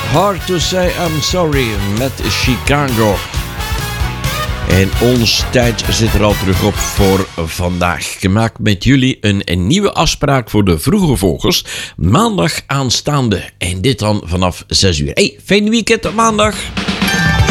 Hard to Say I'm Sorry met Chicago. En ons tijd zit er al terug op voor vandaag. Gemaakt met jullie een nieuwe afspraak voor de Vroege Vogels. Maandag aanstaande. En dit dan vanaf 6 uur. Hey, fijn weekend op maandag.